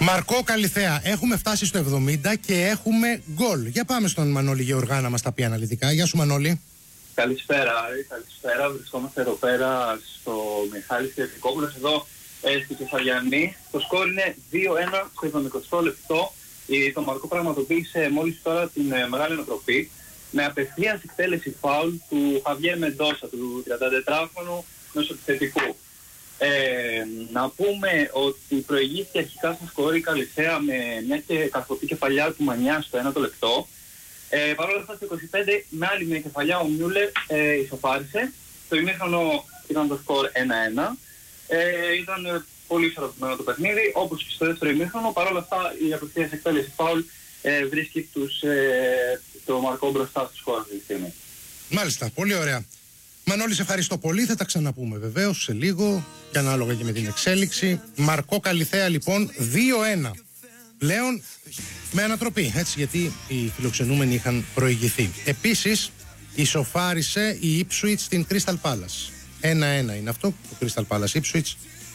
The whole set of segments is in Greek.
Μαρκό Καλιθέα, έχουμε φτάσει στο 70 και έχουμε γκολ. Για πάμε στον Μανώλη Γεωργά να μας τα πει αναλυτικά. Γεια σου Μανώλη. Καλησπέρα, καλησπέρα. Βρισκόμαστε εδώ πέρα στο Μιχάλης Θετικόπουλος, εδώ στη Κεφαλιανή. Το σκόρ είναι 2-1 στο 70 λεπτό. Το Μαρκό πραγματοποίησε μόλις τώρα την μεγάλη ανατροπή με απευθείας εκτέλεση φάουλ του Χαβιέρ Μεντόσα, του 34χρονου μεσοεπιθετικού. Να πούμε ότι προηγήθηκε αρχικά στο σκορ η Καλιθέα με μια και καρφωτή κεφαλιά του Μανιά στο 1 λεπτό. Παρ' όλα αυτά στο 25 με άλλη μια κεφαλιά ο Μιούλερ ισοφάρισε. Στο ημίχρονο ήταν το σκορ 1-1. Ήταν πολύ ισορροπημένο το παιχνίδι, όπως και στο δεύτερο ημίχρονο. Παρ' όλα αυτά η απευθείας εκτέλεση φάουλ βρίσκει το Μαρκό μπροστά στο σκορ αυτή τη στιγμή. Μάλιστα, πολύ ωραία. Μανώλη, σε ευχαριστώ πολύ. Θα τα ξαναπούμε βεβαίως σε λίγο και ανάλογα και με την εξέλιξη. Μαρκό Καλιθέα λοιπόν 2-1. Πλέον με ανατροπή, έτσι, γιατί οι φιλοξενούμενοι είχαν προηγηθεί. Επίσης ισοφάρισε η Ipswich στην Crystal Palace. 1-1 είναι αυτό, το Crystal Palace Ipswich.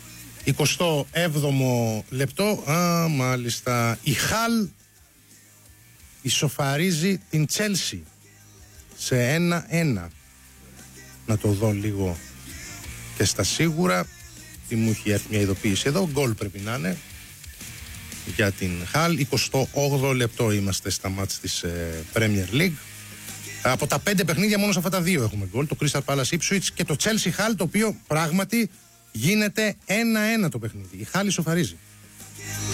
27ο λεπτό. Μάλιστα. Η Χαλ ισοφαρίζει την Chelsea σε 1-1. Να το δω λίγο και στα σίγουρα. Τι μου έχει έρθει μια ειδοποίηση εδώ. Γκολ πρέπει να είναι για την Χαλ. 28ο λεπτό είμαστε στα μάτς της Premier League. Από τα 5 παιχνίδια μόνο σε αυτά τα 2 έχουμε γκολ. Το Crystal Palace Ipswich και το Chelsea Hull, το οποίο πράγματι γίνεται 1-1 το παιχνίδι. Η Χαλ ισοφαρίζει.